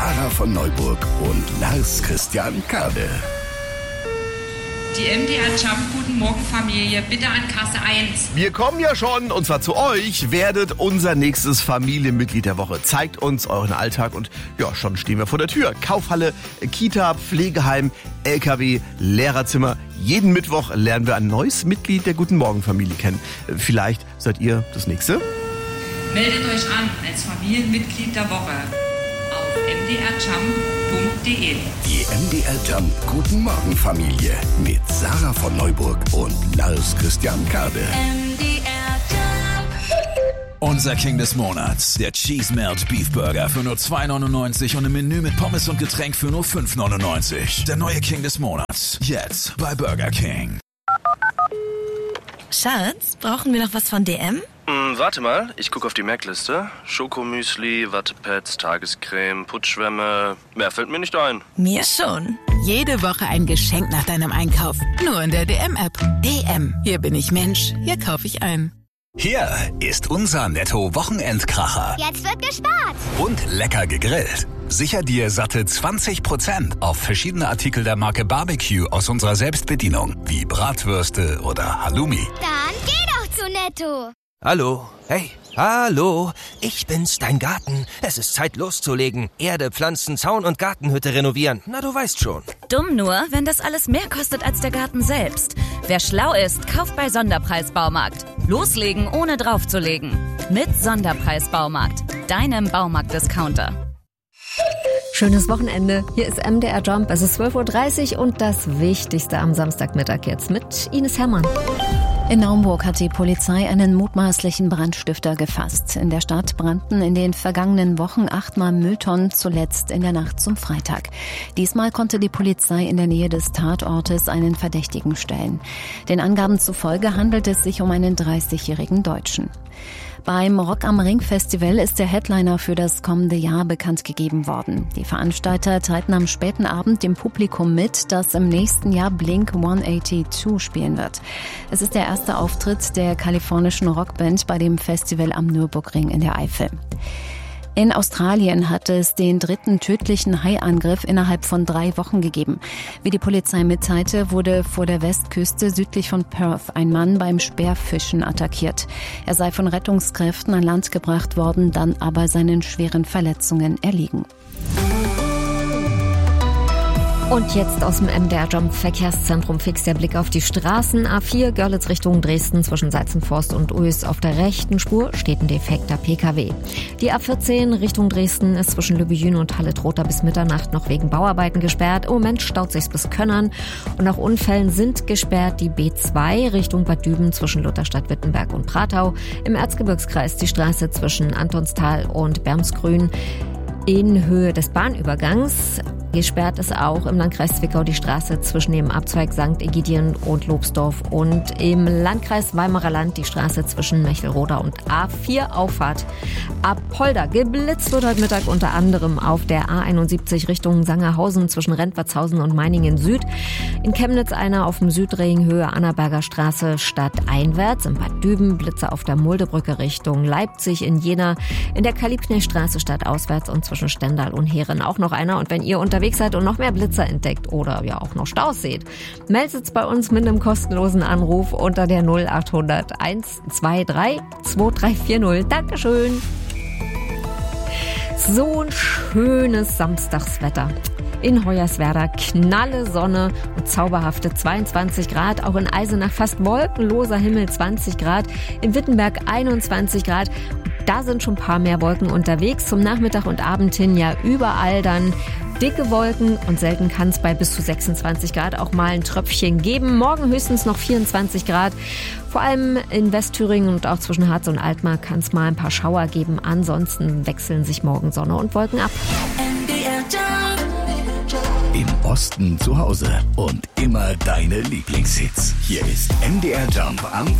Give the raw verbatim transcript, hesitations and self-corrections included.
Sarah von Neuburg und Lars Christian Kade. Die M D R Jump Guten Morgen Familie, bitte an Kasse eins. Wir kommen ja schon, und zwar zu euch, werdet unser nächstes Familienmitglied der Woche. Zeigt uns euren Alltag und ja, schon stehen wir vor der Tür. Kaufhalle, Kita, Pflegeheim, L K W, Lehrerzimmer. Jeden Mittwoch lernen wir ein neues Mitglied der Guten Morgen Familie kennen. Vielleicht seid ihr das nächste? Meldet euch an als Familienmitglied der Woche auf m d r jump punkt d e. Die M D R Jump Guten Morgen Familie mit Sarah von Neuburg und Lars Christian Kade. M D R Jump. Unser King des Monats, der Cheese Melt Beef Burger für nur zwei neunundneunzig und ein Menü mit Pommes und Getränk für nur fünf neunundneunzig. Der neue King des Monats, jetzt bei Burger King. Schatz, brauchen wir noch was von D M? Hm, warte mal, ich gucke auf die Merkliste. Schokomüsli, Wattepads, Tagescreme, Putzschwämme. Mehr fällt mir nicht ein. Mir schon. Jede Woche ein Geschenk nach deinem Einkauf. Nur in der D M-App. D M. Hier bin ich Mensch. Hier kaufe ich ein. Hier ist unser Netto-Wochenendkracher. Jetzt wird gespart. Und lecker gegrillt. Sicher dir satte zwanzig Prozent auf verschiedene Artikel der Marke Barbecue aus unserer Selbstbedienung. Wie Bratwürste oder Halloumi. Dann geh doch zu Netto. Hallo, hey, hallo, ich bin's, dein Garten. Es ist Zeit loszulegen. Erde, Pflanzen, Zaun und Gartenhütte renovieren. Na, du weißt schon. Dumm nur, wenn das alles mehr kostet als der Garten selbst. Wer schlau ist, kauft bei Sonderpreis Baumarkt. Loslegen, ohne draufzulegen. Mit Sonderpreis Baumarkt, deinem Baumarkt-Discounter. Schönes Wochenende. Hier ist M D R Jump. Es ist zwölf Uhr dreißig und das Wichtigste am Samstagmittag jetzt mit Ines Herrmann. In Naumburg hat die Polizei einen mutmaßlichen Brandstifter gefasst. In der Stadt brannten in den vergangenen Wochen achtmal Mülltonnen, zuletzt in der Nacht zum Freitag. Diesmal konnte die Polizei in der Nähe des Tatortes einen Verdächtigen stellen. Den Angaben zufolge handelt es sich um einen dreißigjährigen Deutschen. Beim Rock am Ring Festival ist der Headliner für das kommende Jahr bekannt gegeben worden. Die Veranstalter teilten am späten Abend dem Publikum mit, dass im nächsten Jahr Blink hundertzweiundachtzig spielen wird. Es ist der erste Auftritt der kalifornischen Rockband bei dem Festival am Nürburgring in der Eifel. In Australien hat es den dritten tödlichen Haiangriff innerhalb von drei Wochen gegeben. Wie die Polizei mitteilte, wurde vor der Westküste südlich von Perth ein Mann beim Speerfischen attackiert. Er sei von Rettungskräften an Land gebracht worden, dann aber seinen schweren Verletzungen erliegen. Und jetzt aus dem M D R Jump Verkehrszentrum fix der Blick auf die Straßen. A vier Görlitz Richtung Dresden zwischen Salzenforst und Ues auf der rechten Spur steht ein defekter P K W. Die A vierzehn Richtung Dresden ist zwischen Lübbejün und Halle-Trotha bis Mitternacht noch wegen Bauarbeiten gesperrt. Im Moment staut sich's bis Könnern und nach Unfällen sind gesperrt die B zwei Richtung Bad Düben zwischen Lutherstadt-Wittenberg und Pratau. Im Erzgebirgskreis die Straße zwischen Antonstal und Bermsgrün in Höhe des Bahnübergangs. Gesperrt ist auch im Landkreis Zwickau die Straße zwischen dem Abzweig Sankt Egidien und Lobsdorf und im Landkreis Weimarer Land die Straße zwischen Mechelroda und A vier Auffahrt Apolda. Geblitzt wird heute Mittag unter anderem auf der A einundsiebzig Richtung Sangerhausen zwischen Rentwertshausen und Meiningen Süd. In Chemnitz einer auf dem Südring Höhe Annaberger Straße stadteinwärts. In Bad Düben Blitze auf der Muldebrücke Richtung Leipzig. In Jena in der Kalibknechtstraße stadtauswärts und zwischen Stendal und Heeren auch noch einer. Und wenn ihr unterwegs seid und noch mehr Blitzer entdeckt oder ja auch noch Staus seht, meldet bei uns mit einem kostenlosen Anruf unter der null achthundert eins zwei drei zwei drei vier null. Dankeschön. So ein schönes Samstagswetter. In Hoyerswerda knalle Sonne und zauberhafte zweiundzwanzig Grad. Auch in Eisenach fast wolkenloser Himmel, zwanzig Grad. In Wittenberg einundzwanzig Grad. Da sind schon ein paar mehr Wolken unterwegs. Zum Nachmittag und Abend hin ja überall dann dicke Wolken und selten kann es bei bis zu sechsundzwanzig Grad auch mal ein Tröpfchen geben. Morgen höchstens noch vierundzwanzig Grad. Vor allem in Westthüringen und auch zwischen Harz und Altmark kann es mal ein paar Schauer geben. Ansonsten wechseln sich morgen Sonne und Wolken ab. Im Osten zu Hause und immer deine Lieblingshits. Hier ist M D R Jump am